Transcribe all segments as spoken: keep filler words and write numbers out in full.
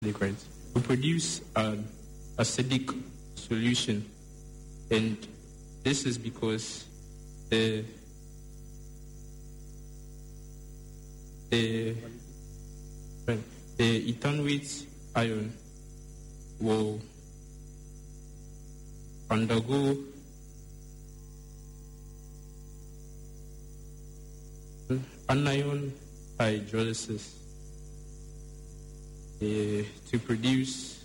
right? We produce an acidic solution, and this is because the the the ethanoate ion will undergo anion hydrolysis uh, to produce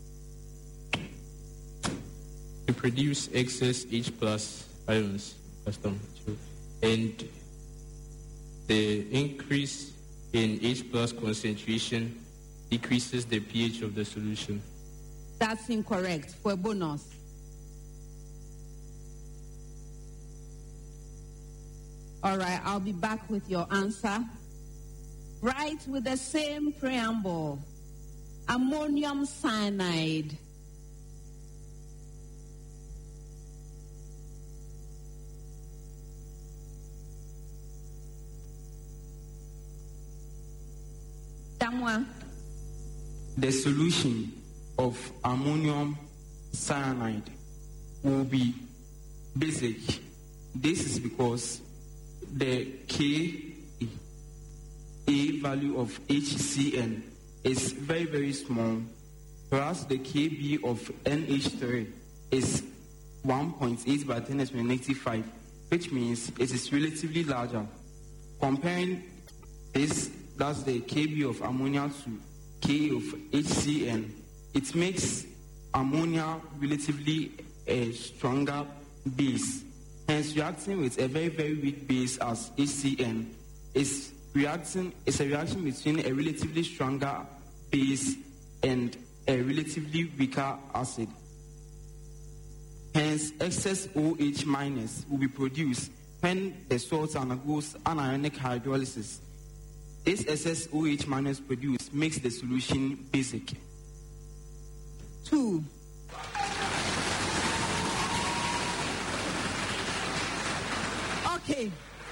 to produce excess H plus ions, and the increase in H plus concentration decreases the pH of the solution. That's incorrect. For a bonus. All right, I'll be back with your answer. Right with the same preamble. Ammonium cyanide. Damwa. The solution of ammonium cyanide will be basic. This is because the K A value of H C n is very, very small, whereas the K B of N H three is one point eight by ten to the negative five, which means it is relatively larger. Comparing this, that's the K B of ammonia to K of H C n, it makes ammonia relatively a stronger base. Hence, reacting with a very, very weak base as H C n is reacting is a reaction between a relatively stronger base and a relatively weaker acid. Hence, excess OH minus will be produced when the salt undergoes anionic hydrolysis. This excess OH minus produced makes the solution basic. Two. Okay.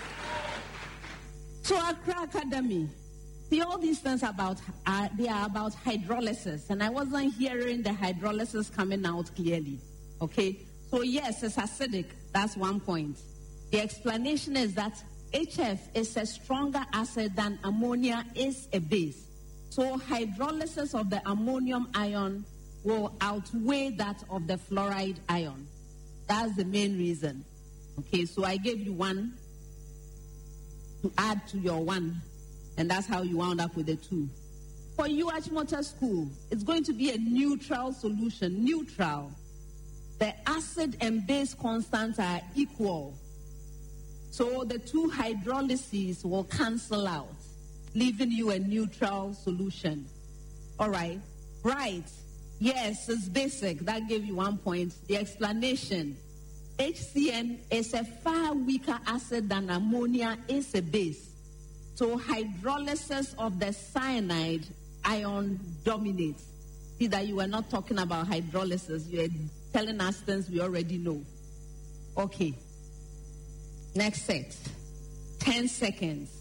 So Accra Academy, see all these things about uh, they are about hydrolysis, and I wasn't hearing the hydrolysis coming out clearly. Okay, so yes, it's acidic. That's one point. The explanation is that H F is a stronger acid than ammonia is a base. So hydrolysis of the ammonium ion will outweigh that of the fluoride ion. That's the main reason. Okay, so I gave you one to add to your one, and that's how you wound up with the two. For you at Motor School, it's going to be a neutral solution, neutral. The acid and base constants are equal. So the two hydrolyses will cancel out, leaving you a neutral solution. All right. Right. Yes, it's basic. That gave you one point. The explanation. H C n is a far weaker acid than ammonia is a base. So hydrolysis of the cyanide ion dominates. See that you were not talking about hydrolysis. You were telling us things we already know. Okay. Next set. Ten seconds.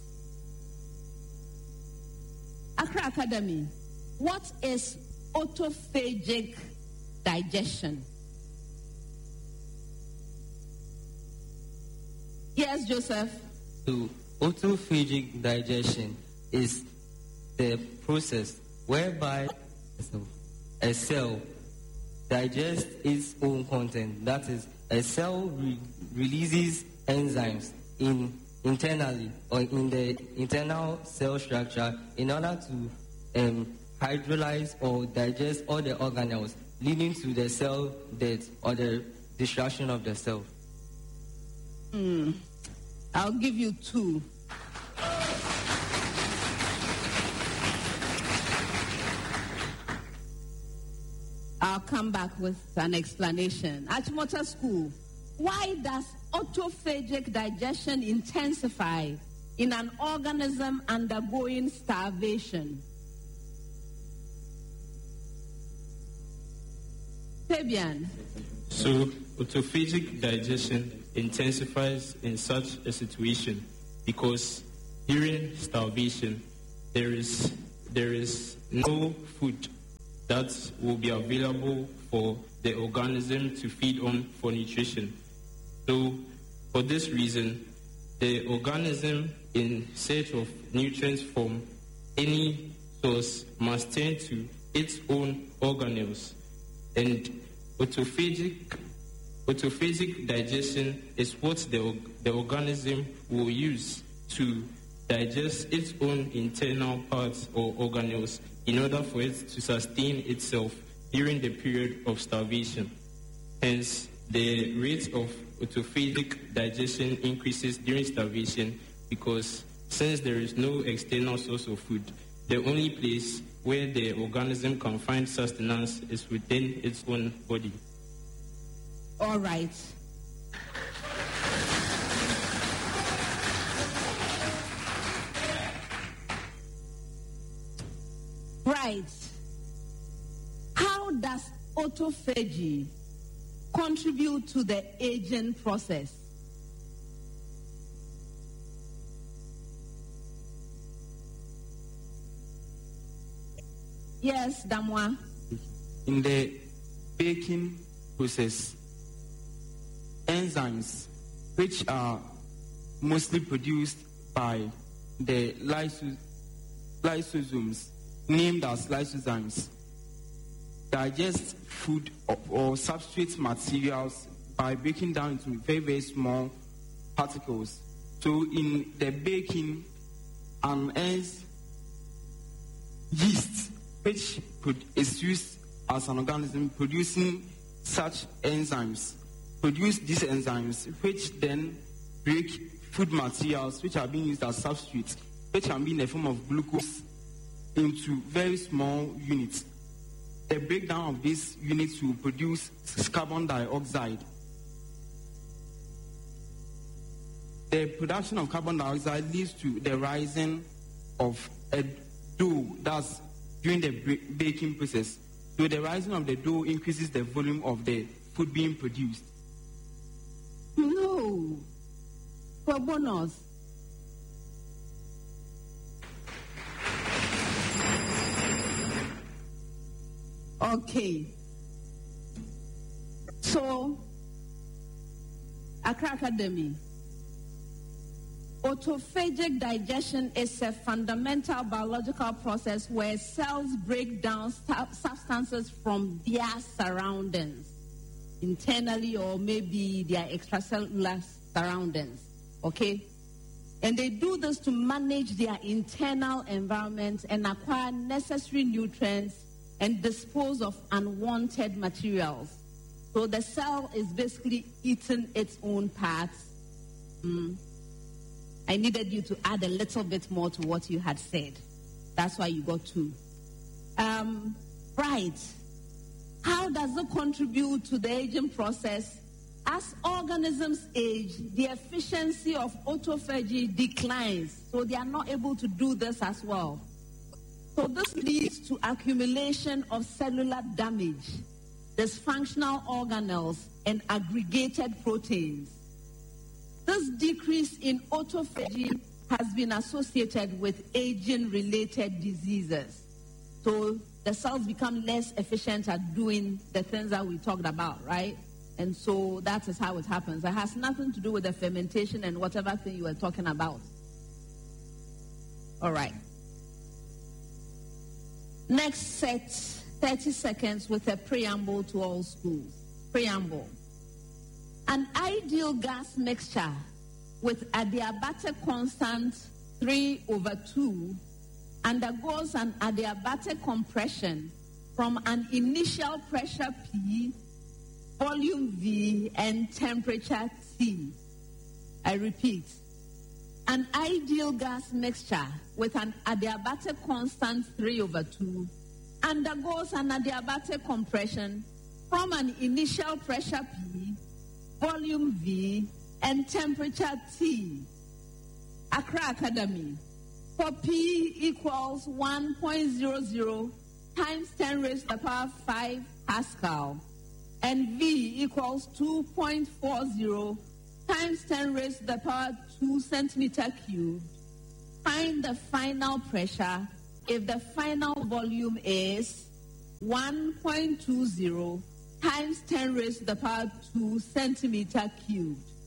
Accra Academy. What is autophagic digestion? Yes, Joseph. So, autophagic digestion is the process whereby a cell digests its own content. That is, a cell re- releases enzymes in internally or in the internal cell structure in order to um, hydrolyze or digest all the organelles, leading to the cell death or the destruction of the cell. Hmm. I'll give you two. I'll come back with an explanation. At Motor School, why does autophagic digestion intensify in an organism undergoing starvation? Fabian. So, autophagic digestion intensifies in such a situation because during starvation there is there is no food that will be available for the organism to feed on for nutrition. So, for this reason, the organism in search of nutrients from any source must turn to its own organelles. And autophagic, autophagic digestion is what the, the organism will use to digest its own internal parts or organelles in order for it to sustain itself during the period of starvation. Hence, the rate of autophagic digestion increases during starvation because since there is no external source of food, the only place where the organism can find sustenance is within its own body. All right. Right. How does autophagy contribute to the aging process? Yes, Damwa. In the baking process, enzymes, which are mostly produced by the lyso- lysosomes, named as lysozymes, digest food or, or substrate materials by breaking down into very, very small particles. So in the baking, an enzyme, yeast, which is used as an organism producing such enzymes, produce these enzymes, which then break food materials which are being used as substrates, which can be in the form of glucose, into very small units. The breakdown of these units will produce carbon dioxide. The production of carbon dioxide leads to the rising of a dough, that's during the baking process. So the rising of the dough increases the volume of the food being produced. No. For bonus. Okay. So, Accra Academy. Autophagic digestion is a fundamental biological process where cells break down stu- substances from their surroundings, internally or maybe their extracellular surroundings, okay? And they do this to manage their internal environment and acquire necessary nutrients and dispose of unwanted materials. So the cell is basically eating its own parts. Mm. I needed you to add a little bit more to what you had said. That's why you got two. Um, right. How does it contribute to the aging process? As organisms age, the efficiency of autophagy declines, so they are not able to do this as well. So this leads to accumulation of cellular damage, dysfunctional organelles, and aggregated proteins. This decrease in autophagy has been associated with aging-related diseases. So the cells become less efficient at doing the things that we talked about, right? And so that is how it happens. It has nothing to do with the fermentation and whatever thing you were talking about. All right. Next set, thirty seconds with a preamble to all schools. Preamble. An ideal gas mixture with adiabatic constant three over two undergoes an adiabatic compression from an initial pressure P, volume V, and temperature T. I repeat. An ideal gas mixture with an adiabatic constant three over two undergoes an adiabatic compression from an initial pressure P, volume V, and temperature T. Accra Academy. For P equals one point zero zero times ten raised to the power five Pascal, and V equals two point four zero times ten raised to the power two centimeter cubed. Find the final pressure if the final volume is one point two zero times ten raised to the power two centimeter cubed.